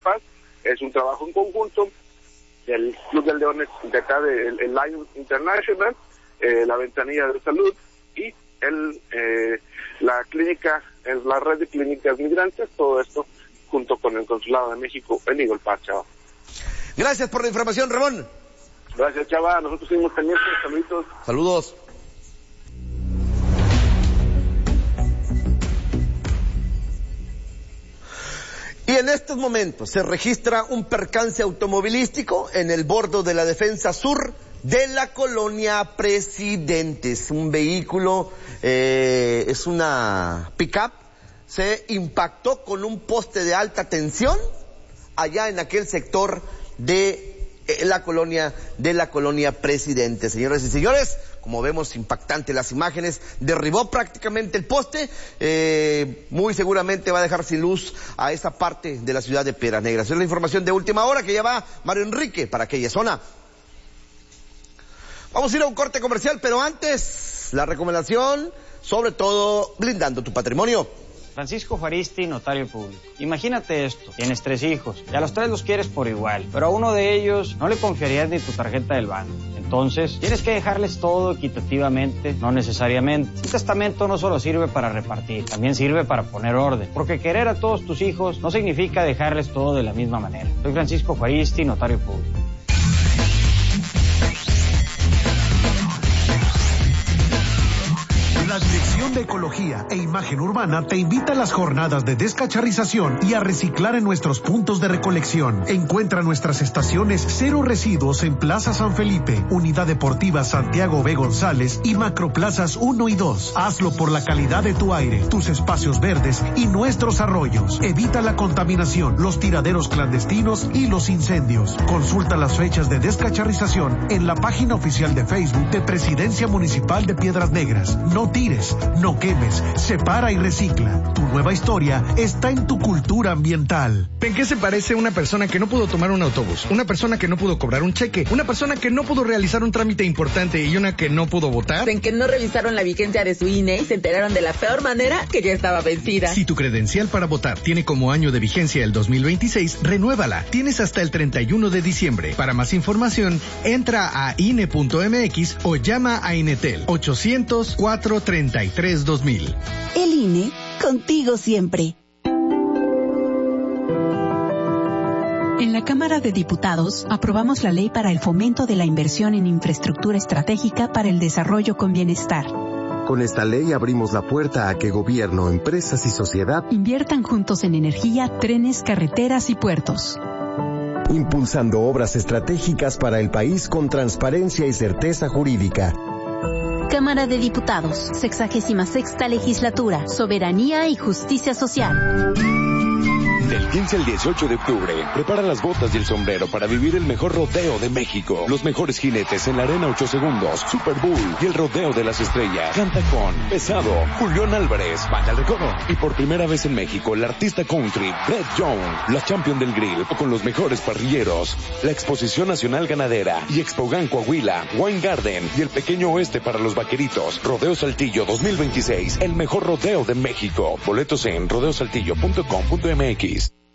Paz. Es un trabajo en conjunto, el Club del Leones de acá, el Lions International, la Ventanilla de Salud y la clínica, la red de clínicas migrantes, todo esto junto con el Consulado de México en Eagle Pass, Chava. Gracias por la información, Ramón. Gracias, Chava. Nosotros seguimos pendientes. Saluditos. Saludos. Y en estos momentos se registra un percance automovilístico en el bordo de la Defensa Sur de la colonia Presidentes. Un vehículo, es una pick-up, se impactó con un poste de alta tensión allá en aquel sector de la colonia Presidentes. Señoras y señores, como vemos, impactante las imágenes, derribó prácticamente el poste, muy seguramente va a dejar sin luz a esa parte de la ciudad de Piedras Negras. Es la información de última hora que ya va Mario Enrique para aquella zona. Vamos a ir a un corte comercial, pero antes, la recomendación, sobre todo, blindando tu patrimonio. Francisco Juaristi, notario público. Imagínate esto, tienes 3 hijos y a los 3 los quieres por igual, pero a uno de ellos no le confiarías ni tu tarjeta del banco. Entonces, tienes que dejarles todo equitativamente, no necesariamente. Un testamento no solo sirve para repartir, también sirve para poner orden, porque querer a todos tus hijos no significa dejarles todo de la misma manera. Soy Francisco Juaristi, notario público. La Dirección de Ecología e Imagen Urbana te invita a las jornadas de descacharrización y a reciclar en nuestros puntos de recolección. Encuentra nuestras estaciones Cero Residuos en Plaza San Felipe, Unidad Deportiva Santiago B. González y Macroplazas 1 y 2. Hazlo por la calidad de tu aire, tus espacios verdes y nuestros arroyos. Evita la contaminación, los tiraderos clandestinos y los incendios. Consulta las fechas de descacharrización en la página oficial de Facebook de Presidencia Municipal de Piedras Negras. No tires, no quemes, separa y recicla. Tu nueva historia está en tu cultura ambiental. ¿En qué se parece una persona que no pudo tomar un autobús, una persona que no pudo cobrar un cheque, una persona que no pudo realizar un trámite importante y una que no pudo votar? En que no revisaron la vigencia de su INE y se enteraron de la peor manera que ya estaba vencida. Si tu credencial para votar tiene como año de vigencia el 2026, renuévala. Tienes hasta el 31 de diciembre. Para más información, entra a INE.mx o llama a Inetel 800-433-2000. El INE, contigo siempre. En la Cámara de Diputados aprobamos la Ley para el Fomento de la Inversión en Infraestructura Estratégica para el Desarrollo con Bienestar. Con esta ley abrimos la puerta a que gobierno, empresas y sociedad inviertan juntos en energía, trenes, carreteras y puertos. Impulsando obras estratégicas para el país con transparencia y certeza jurídica. Cámara de Diputados, 66ª Legislatura, Soberanía y Justicia Social. Del 15 al 18 de octubre, prepara las botas y el sombrero para vivir el mejor rodeo de México. Los mejores jinetes en la Arena 8 Segundos, Super Bowl y el Rodeo de las Estrellas. Canta con Pesado, Julián Álvarez, Banda El Recodo. Y por primera vez en México, el artista country, Brett Young, la champion del grill, con los mejores parrilleros. La Exposición Nacional Ganadera y Expogan Coahuila, Wine Garden y el Pequeño Oeste para los vaqueritos. Rodeo Saltillo 2026, el mejor rodeo de México. Boletos en rodeosaltillo.com.mx.